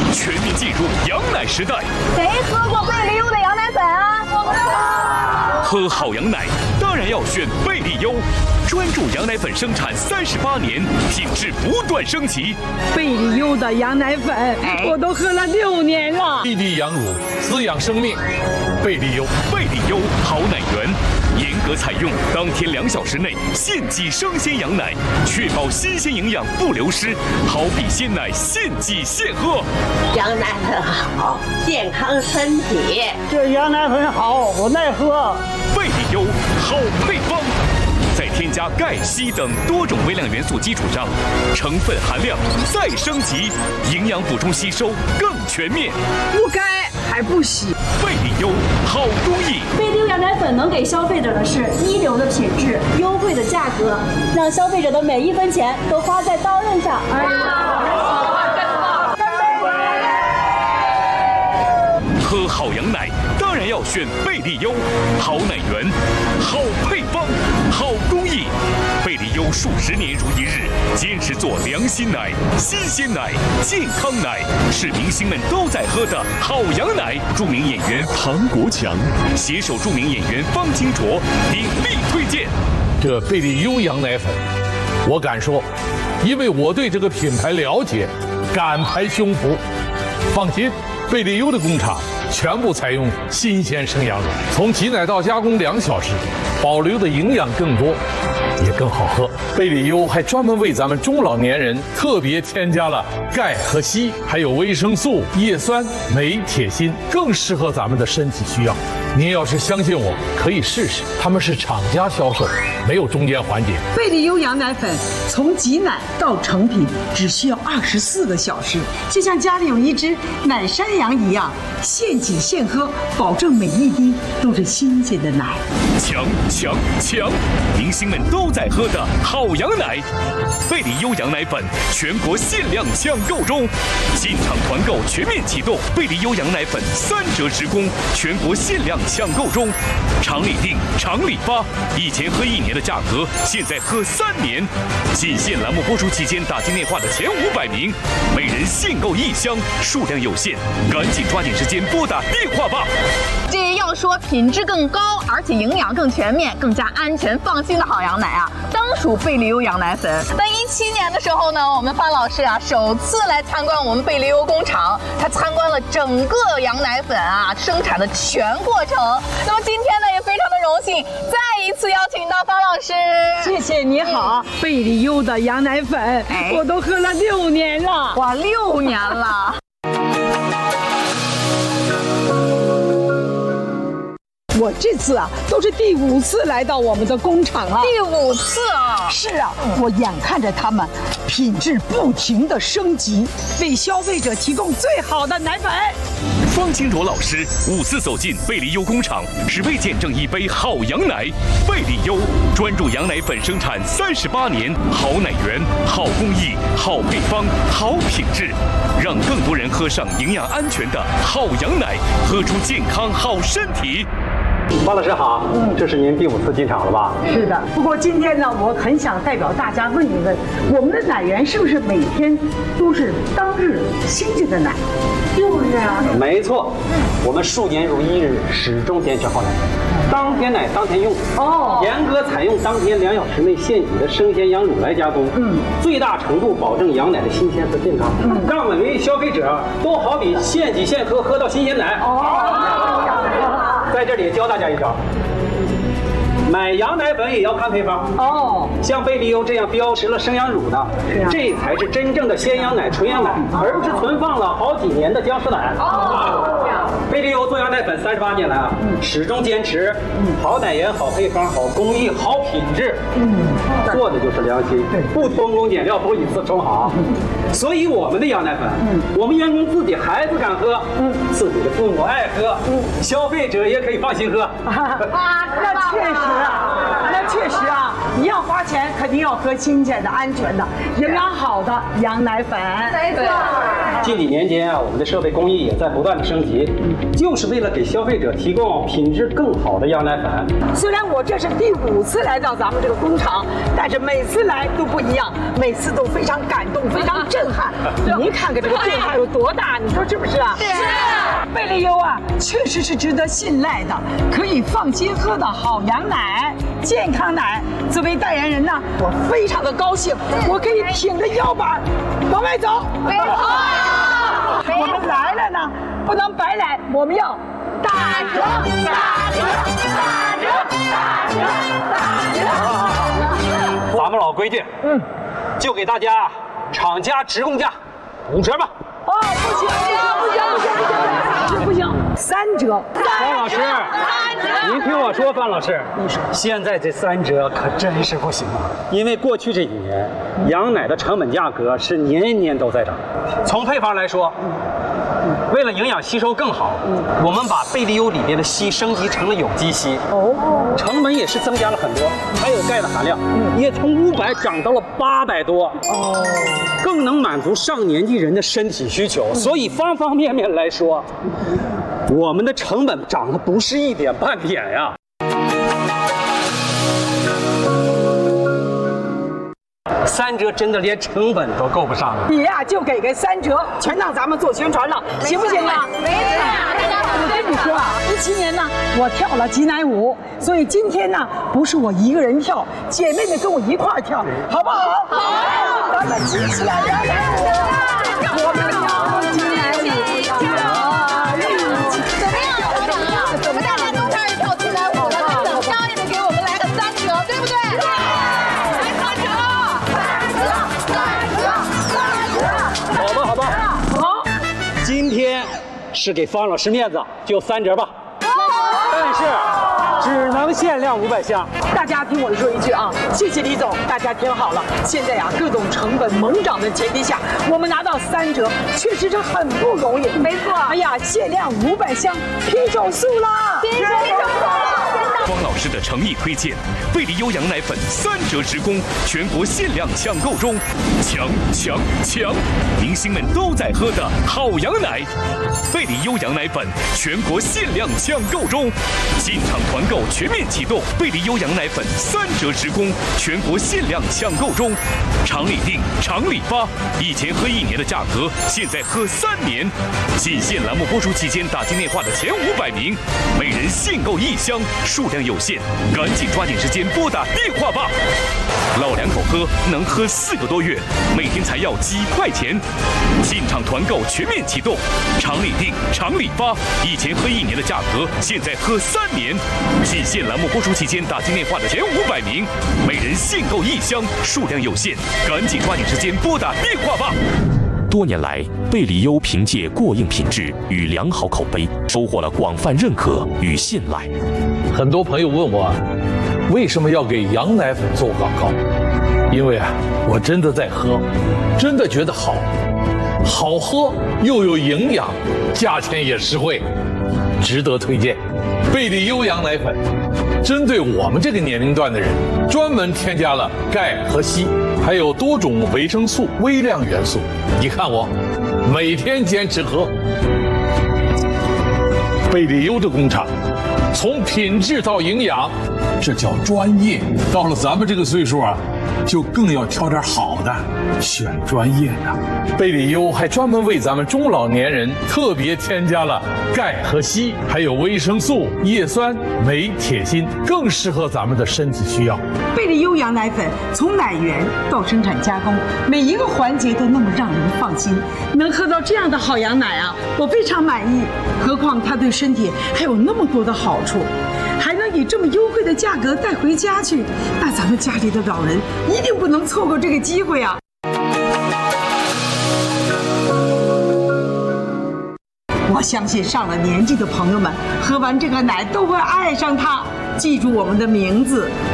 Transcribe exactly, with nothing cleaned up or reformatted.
全面进入羊奶时代。 谁喝过贝利优的羊奶粉啊？我不知道。 喝好羊奶当然要选贝利优，专注羊奶粉生产三十八年，品质不断升级。 贝利优的羊奶粉，我都喝了六年了。 一滴羊乳滋养生命，贝利优， 贝利优好奶源。严格采用当天两小时内现挤生鲜羊奶，确保新鲜营养不流失，好比鲜奶现挤现喝。 羊奶粉好，健康身体。 这羊奶粉好，我耐喝。 贝利优好配方，在添加钙、硒等多种微量元素基础上，成分含量再升级，营养补充吸收更全面。 不该还不洗。 贝利优好工艺。 贝利优羊奶粉能给消费者的是一流的品质、优惠的价格，让消费者的每一分钱都花在刀刃上。哎喝好羊奶当然要选贝利优，好奶源，好配方，好工艺。贝利优数十年如一日，坚持做良心奶、新鲜奶、健康奶，是明星们都在喝的好羊奶。著名演员唐国强携手著名演员方清卓鼎力推荐这贝利优羊奶粉，我敢说，因为我对这个品牌了解，敢拍胸脯。放心，贝利优的工厂全部采用新鲜生羊乳，从挤奶到加工两小时，保留的营养更多，也更好喝。贝利优还专门为咱们中老年人特别添加了钙和硒，还有维生素、叶酸、镁、铁、锌，更适合咱们的身体需要。您要是相信我，可以试试，他们是厂家销售，没有中间环节。 贝利优羊奶粉从挤奶到成品只需要二十四个小时，就像家里有一只奶山羊一样，现挤现喝，保证每一滴都是新鲜的奶。 强强强！明星们都在喝的好羊奶，贝利优羊奶粉全国限量抢购中，进场团购全面启动，贝利优羊奶粉三折直供，全国限量抢购中，厂里订，厂里发，以前喝一年的价格，现在喝三年。仅限栏目播出期间打进电话的前五百名，每人限购一箱，数量有限，赶紧抓紧时间拨打电话吧。 这要说品质更高，而且营养更全面、更加安全放心的好羊奶啊，当属贝利优羊奶粉。在一七年的时候呢，我们方老师啊首次来参观我们贝利优工厂，他参观了整个羊奶粉啊生产的全过程。那么今天呢，也非常的荣幸，再一次邀请到方老师。 谢谢你好，贝利优的羊奶粉，哎、我都喝了六年了。 哇，六年了。 我这次啊，都是第五次来到我们的工厂了。 第五次啊！ 是啊，我眼看着他们品质不停的升级，为消费者提供最好的奶粉。 方清卓老师五次走进贝利优工厂，只为见证一杯好羊奶。贝利优专注羊奶粉生产三十八年，好奶源、好工艺、好配方、好品质，让更多人喝上营养安全的好羊奶，喝出健康好身体。 方老师好，嗯，这是您第五次进场了吧？ 是的，不过今天呢，我很想代表大家问一问，我们的奶源是不是每天都是当日新鲜的奶？就是啊， 没错，我们数年如一日，始终坚持好奶，当天奶当天用。哦，严格采用当天两小时内现挤的生鲜羊乳来加工，嗯，最大程度保证羊奶的新鲜和健康，嗯，让每位消费者都好比现挤现喝，喝到新鲜奶。哦，在这里教大家一招。买羊奶粉也要看配方哦，像贝利优这样标识了生羊乳的，是啊，这才是真正的鲜羊奶、纯羊奶，而不是存放了好几年的僵尸奶。哦，贝利优做羊奶粉三十八年来啊，嗯、始终坚持好奶源、好配方、好工艺、好品质，嗯，做的就是良心，不偷工减料，不以次充好。所以我们的羊奶粉，嗯，我们员工自己孩子敢喝，嗯，自己的父母爱喝，嗯，消费者也可以放心喝。啊， 那确实。那确实啊，你要花钱，肯定要喝新鲜的、安全的、营养好的羊奶粉。 没错。 近几年间啊，我们的设备工艺也在不断的升级，就是为了给消费者提供品质更好的羊奶粉。 虽然我这是第五次来到咱们这个工厂，但是每次来都不一样，每次都非常感动，非常震撼。您看看这个震撼有多大，你说是不是啊？是。贝利优啊，确实是值得信赖的，可以放心喝的好羊奶、健康奶。作为代言人呢，我非常的高兴，我可以挺着腰板往外走。没错。我们来了呢，不能白来，我们要打折，打折，打折，打折，打折。 咱们老规矩，嗯，就给大家厂家直供价五折吧。 哦，不行，不行，不行，不行，不行，不行，三折。 方老师，您听我说，方老师， 你说， 现在这三折可真是不行啊！因为过去这几年，羊奶的成本价格是年年都在涨。从配方来说，为了营养吸收更好，我们把贝利优里边的硒升级成了有机硒，哦，成本也是增加了很多，还有钙的含量也从五百涨到了八百多，哦，更能满足上年纪人的身体需求。所以方方面面来说，我们的成本涨的不是一点半点呀。三折真的连成本都够不上了。 你呀、啊、就给个三折，全让咱们做宣传了，行不行啊？没事。我跟你说啊，一七年呢，我跳了挤奶舞，所以今天呢，不是我一个人跳，姐妹们跟我一块儿跳，好不好？好，咱们挤起来摇奶舞，我们跳挤奶舞， 怎么样？怎么样？大家都开始跳挤奶舞了，那怎么样也得给我们来个三折，对不对？ 好吧，好吧，好，今天是给方老师面子，就三折吧。但是只能限量五百箱。 大家听我说一句啊，谢谢李总，大家听好了，现在呀、啊、各种成本猛涨的前提下，我们拿到三折，确实是很不容易。没错，哎呀，限量五百箱，拼手速啦！拼手速啦！ 方老师的诚意推荐，贝利优羊奶粉三折直供，全国限量抢购中，抢抢抢！明星们都在喝的好羊奶，贝利优羊奶粉全国限量抢购中，进场团购全面启动，贝利优羊奶粉三折直供，全国限量抢购中，厂里订，厂里发，以前喝一年的价格，现在喝三年。仅限栏目播出期间打进电话的前五百名，每人限购一箱，数量有限，赶紧抓紧时间拨打电话吧！老两口喝能喝四个多月，每天才要几块钱。进场团购全面启动，厂里订，厂里发，以前喝一年的价格，现在喝三年。仅限栏目播出期间打进电话的前五百名，每人限购一箱，数量有限，赶紧抓紧时间拨打电话吧！ 多年来，贝利优凭借过硬品质与良好口碑，收获了广泛认可与信赖。 很多朋友问我，为什么要给羊奶粉做广告？因为啊，我真的在喝，真的觉得好，好喝又有营养，价钱也实惠，值得推荐。贝利优羊奶粉针对我们这个年龄段的人，专门添加了钙和硒，还有多种维生素、微量元素。你看我每天坚持喝。贝利优的工厂，从品质到营养，这叫专业。到了咱们这个岁数啊，就更要挑点好的，选专业的。贝利优还专门为咱们中老年人特别添加了钙和硒，还有维生素、叶酸、镁、铁、锌，更适合咱们的身体需要。 贝利优羊奶粉从奶源到生产加工，每一个环节都那么让人放心。能喝到这样的好羊奶啊，我非常满意。何况它对身体还有那么多的好处，还能以这么优惠的价格带回家去，那咱们家里的老人一定不能错过这个机会啊！我相信上了年纪的朋友们喝完这个奶都会爱上它。记住我们的名字。